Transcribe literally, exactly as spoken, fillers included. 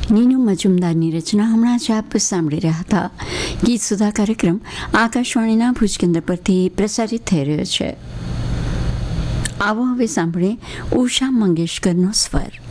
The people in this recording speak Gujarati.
નીનુ મજુમદારની રચના હમણાં જ આપ સાંભળી રહ્યા હતા. ગીત સુધા કાર્યક્રમ આકાશવાણીના ભુજ કેન્દ્ર પરથી પ્રસારિત થઈ રહ્યો છે. આવો હવે સાંભળે ઉષા મંગેશકરનો સ્વર.